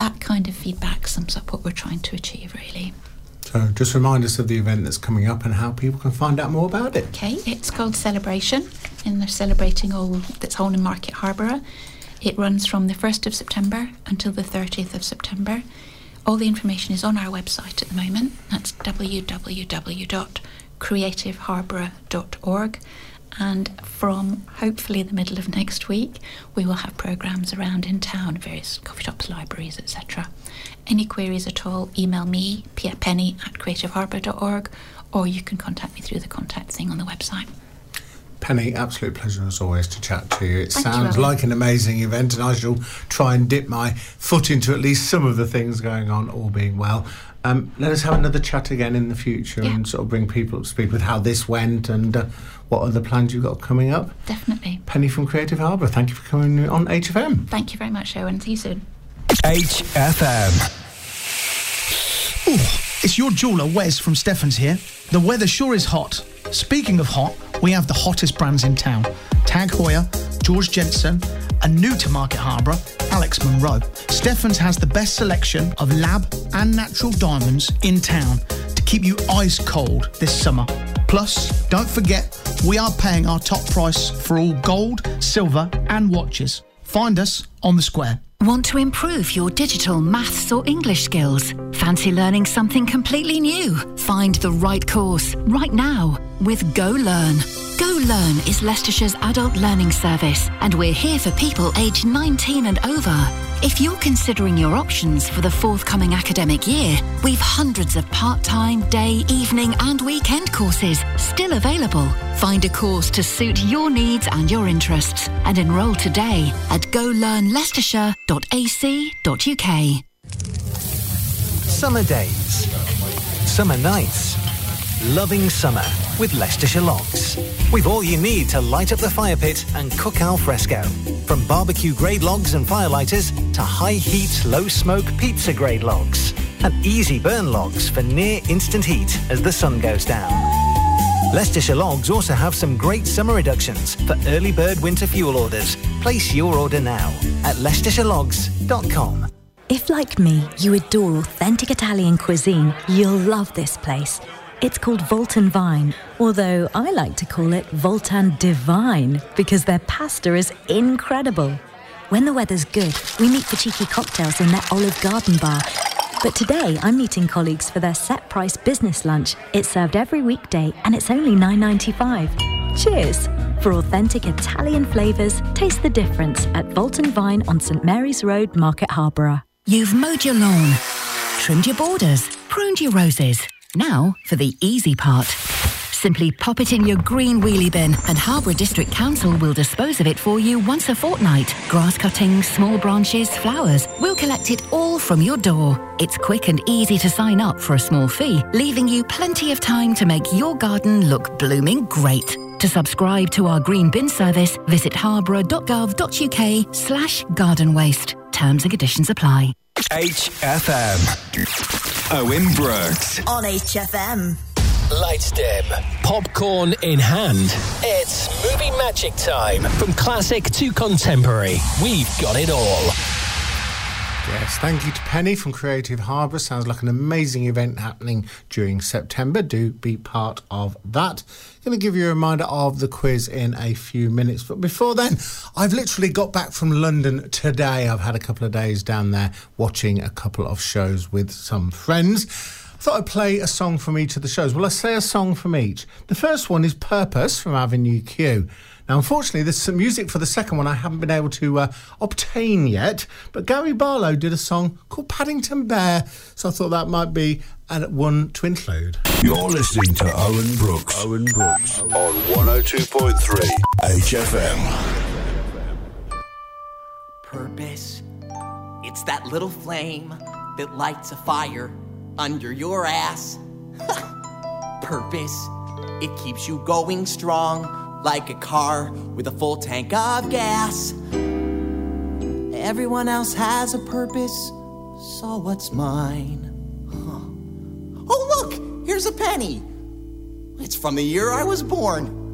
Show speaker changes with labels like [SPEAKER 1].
[SPEAKER 1] that kind of feedback sums up what we're trying to achieve, really.
[SPEAKER 2] So just remind us of the event that's coming up and how people can find out more about it.
[SPEAKER 1] Okay, it's called Celebration, and they're celebrating all that's on in Market Harborough. It runs from the 1st of September until the 30th of September. All the information is on our website at the moment. That's www.creativeharborough.org. And from hopefully the middle of next week, we will have programmes around in town, various coffee shops, libraries, etc. Any queries at all, email me, penny@creativeharborough.org, or you can contact me through the contact thing on the website.
[SPEAKER 2] Penny, absolute pleasure as always to chat to you. It
[SPEAKER 1] Thank
[SPEAKER 2] sounds
[SPEAKER 1] you,
[SPEAKER 2] like an amazing event, and I shall try and dip my foot into at least some of the things going on, all being well. Let us have another chat again in the future and sort of bring people up to speed with how this went and what other plans you've got coming up.
[SPEAKER 1] Definitely.
[SPEAKER 2] Penny from Creative Harborough, thank you for coming on HFM.
[SPEAKER 1] Thank you very much, Owen. See you soon.
[SPEAKER 3] HFM.
[SPEAKER 4] Ooh, it's your jeweller, Wes from Stefan's here. The weather sure is hot. Speaking of hot, we have the hottest brands in town. Tag Heuer, George Jensen, and new to Market Harborough, Alex Monroe. Stefan's has the best selection of lab and natural diamonds in town to keep you ice cold this summer. Plus, don't forget, we are paying our top price for all gold, silver and watches. Find us on the square.
[SPEAKER 5] Want to improve your digital, maths or English skills? Fancy learning something completely new? Find the right course right now with Go Learn. Go Learn is Leicestershire's adult learning service, and we're here for people aged 19 and over. If you're considering your options for the forthcoming academic year, we've hundreds of part-time, day, evening and weekend courses still available. Find a course to suit your needs and your interests and enrol today at golearnleicestershire.ac.uk.
[SPEAKER 3] Summer days. Summer nights. Loving summer with Leicestershire Logs. We've all you need to light up the fire pit and cook al fresco. From barbecue grade logs and firelighters to high heat, low smoke pizza grade logs. And easy burn logs for near instant heat as the sun goes down. Leicestershire Logs also have some great summer reductions for early bird winter fuel orders. Place your order now at leicestershirelogs.com.
[SPEAKER 6] If, like me, you adore authentic Italian cuisine, you'll love this place. It's called Voltan Vine, although I like to call it Voltan Divine because their pasta is incredible. When the weather's good, we meet for cheeky cocktails in their Olive Garden bar. But today, I'm meeting colleagues for their set-price business lunch. It's served every weekday and it's only $9.95. Cheers! For authentic Italian flavours, taste the difference at Voltan Vine on St Mary's Road, Market Harborough.
[SPEAKER 5] You've mowed your lawn, trimmed your borders, pruned your roses. Now for the easy part. Simply pop it in your green wheelie bin and Harborough District Council will dispose of it for you once a fortnight. Grass cuttings, small branches, flowers. We'll collect it all from your door. It's quick and easy to sign up for a small fee, leaving you plenty of time to make your garden look blooming great. To subscribe to our green bin service, visit harborough.gov.uk/garden waste. Terms and conditions apply.
[SPEAKER 3] HFM. Owen Brooks.
[SPEAKER 7] On HFM.
[SPEAKER 8] Lights dim, popcorn in hand. It's movie magic time. From classic to contemporary, we've got it all.
[SPEAKER 2] Yes, thank you to Penny from Creative Harborough. Sounds like an amazing event happening during September. Do be part of that. I'm going to give you a reminder of the quiz in a few minutes. But before then, I've literally got back from London today. I've had a couple of days down there watching a couple of shows with some friends. I thought I'd play a song from each of the shows. Well, I say a song from each. The first one is Purpose from Avenue Q. Now, unfortunately, there's some music for the second one I haven't been able to obtain yet, but Gary Barlow did a song called Paddington Bear, so I thought that might be one to include.
[SPEAKER 9] You're listening to Owen Brooks. Owen Brooks on 102.3 HFM.
[SPEAKER 10] Purpose. It's that little flame that lights a fire under your ass. Purpose. It keeps you going strong like a car with a full tank of gas. Everyone else has a purpose, so what's mine? Oh, look! Here's a penny. It's from the year I was born.